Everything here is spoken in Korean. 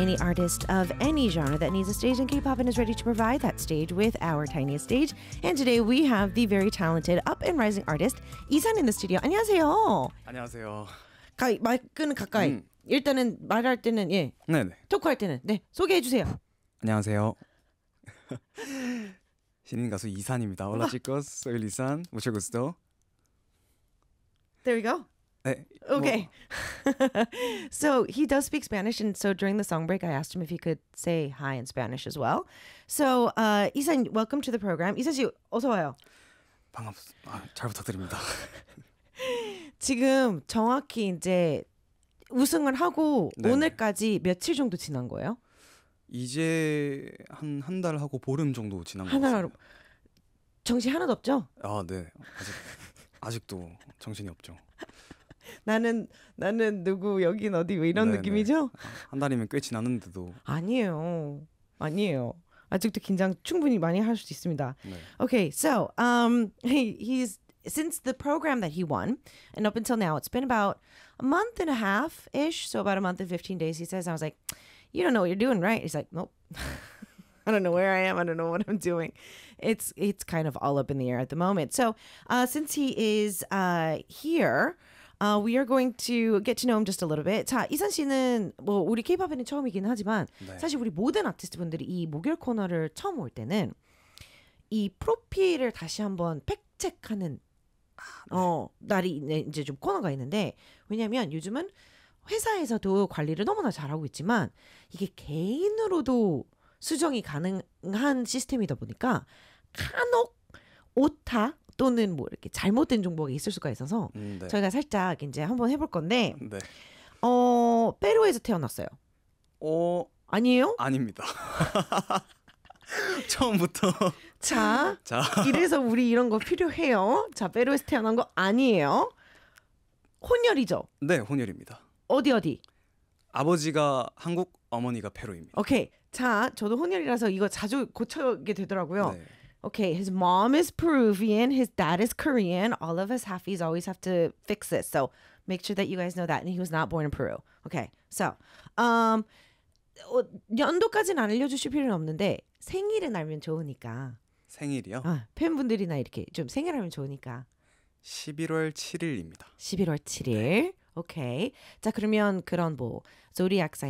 Any artist of any genre that needs a stage in K-pop and is ready to provide that stage with our tiniest stage. And today we have the very talented up and rising artist 이산 in the studio. 안녕하세요. 안녕하세요. 마이크는 가까이. 일단은 말할 때는 네네. 토크할 때는 소개해 주세요. 안녕하세요. 신인 가수 이산입니다. Hola chicos, soy Lisan. Mucho gusto. There we go. 네. Okay. So he does speak Spanish, and so during the song break, I asked him if he could say hi in Spanish as well. So, 이산, welcome to the program. 이산 씨, 어서 와요. 잘 부탁드립니다. 지금 정확히 이제 우승을 하고 네네. 오늘까지 며칠 정도 지난 거예요? 이제 한 달 하고 보름 정도 지난 것 하나 같습니다. 정신 하나도 없죠? 아, 네. 아직도 정신이 없죠. 나는 누구 여긴 어디 뭐 이런 네네. 느낌이죠? 한 달이면 꽤 지났는데도. 아니에요. 아직도 긴장 충분히 많이 할 수 있습니다. 네. Okay, so he's since the program that he won and up until now, it's been about a month and a half ish, so about a month and 15 days. He says, I was like, you don't know what you're doing, right? He's like, nope. I don't know where I am. I don't know what I'm doing. It's kind of all up in the air at the moment. So since he is here, we are going to get to know him just a little bit. 자, 이산 씨는 뭐 우리 K-팝에는 처음이긴 하지만 네. 사실 우리 모든 아티스트분들이 이 목요일 코너를 처음 올 때는 이 프로필을 다시 한번 팩체크하는 날이 이제 좀 코너가 있는데 왜냐하면 요즘은 회사에서도 관리를 너무나 잘하고 있지만 이게 개인으로도 수정이 가능한 시스템이다 보니까 간혹 오타 또는 뭐 이렇게 잘못된 정보가 있을 수가 있어서 네. 저희가 살짝 이제 한번 해볼 건데 네. 페루에서 태어났어요. 아니에요? 아닙니다. 처음부터. 자, 이래서 우리 이런 거 필요해요. 자, 페루에서 태어난 거 아니에요. 혼혈이죠? 네, 혼혈입니다. 어디? 아버지가 한국, 어머니가 페루입니다. 오케이. 자, 저도 혼혈이라서 이거 자주 고쳐게 되더라고요. 네. Okay, his mom is Peruvian, his dad is Korean. All of us halfies always have to fix this. So make sure that you guys know that. And he was not born in Peru. Okay, so 연도까지는 안 알려주실 필요는 없는데 생일은 알면 좋으니까. 생일이요? 팬분들이나 이렇게 좀 생일 알면 좋으니까. 11월 7일입니다. 11월 7일. 오케이. 자, 그러면 그런 뭐 zodiac sign